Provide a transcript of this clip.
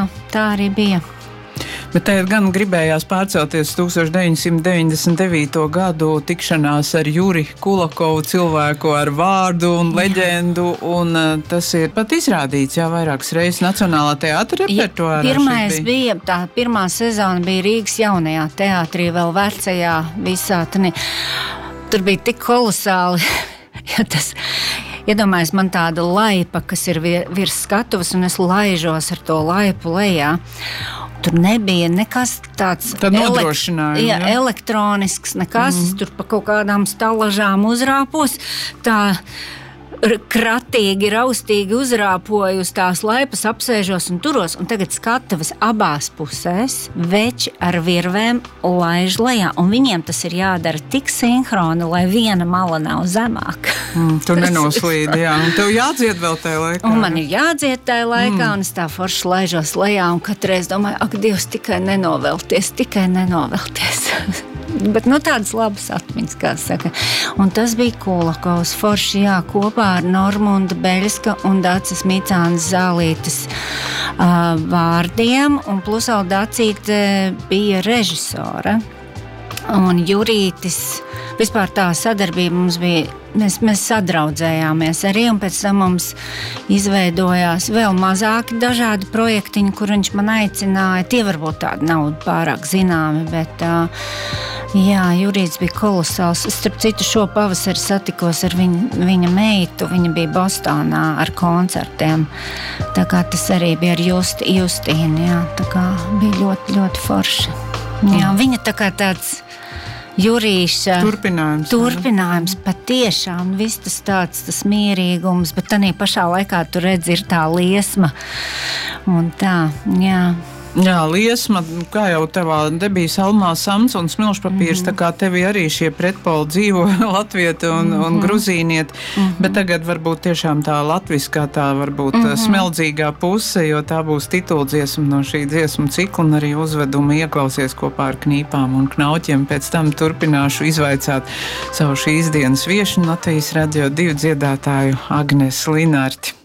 tā arī bija. Bet te gan gribējās pārcelties 1999. gadu tikšanās ar Juri Kulakovu, cilvēku ar vārdu un leģendu, un tas ir pat izrādīts, vairākas reizes Nacionālā teātra repertuārā. Tā pirmā sezona bija Rīgas jaunajā teātrī, vēl vecajā visā. Tur bija tik kolosāli, iedomājies man tāda laipa, kas ir virs skatuves, un es laižos ar to laipu lejā. Tur nebija nekas tāds elektronisks, nekas. Es tur pa kaut kādām stalažām uzrāpos, tā kratīgi, raustīgi uzrāpoju uz tās laipas, apsēžos un turos, un tagad skatuves abās pusēs veči ar virvēm laiž lejā, un viņiem tas ir jādara tik sinhroni, lai viena mala nav zemāka. Tu nenoslīdi, un tev jādzied vēl tajā laikā. Un man ir jādzied tajā laikā, un es tā forši laižos lejā, un katreiz domāju, ak, Dievs, tikai nenovelties. Bet tādas labas atmiņas, kā saka. Un tas bija Kulakovs forši, kopā ar Normundu Beļska un Daces Micānas Zālītes vārdiem, un plus vēl Dacīte bija režisore. Un Jurītis, vispār tā sadarbība mums bija, mēs sadraudzējāmies arī, un pēc tam mums izveidojās vēl mazāki dažādi projektiņi, kur viņš man aicināja. Tie varbūt tādi nav pārāk zināmi, bet Jurītis bija kolosāls. Es starp citu šo pavasari satikos ar viņa meitu, viņa bija Bostonā ar koncertiem. Tā kā tas arī bija ar Justīnu, tā kā bija ļoti, ļoti forši. Viņa tā kā tāds Jurīša turpinājums patiešām, viss tas tāds, tas mierīgums, bet tanī pašā laikā tu redzi, ir tā liesma un tā, liesma, kā jau tevā debijas albumā Samts un Smilšpapīrs, tā kā tevi arī šie pretpoli dzīvo latvieti un gruzīnieti, bet tagad varbūt tiešām tā latviskā, tā varbūt smeldzīgā puse, jo tā būs tituldziesma no šī dziesmu cikla un arī uzveduma ieklausies kopā ar Knīpām un Knauķiem. Pēc tam turpināšu izvaicāt savu šīs dienas viešņu Latvijas Radio 2 dziedātāju Agnesu Linarti.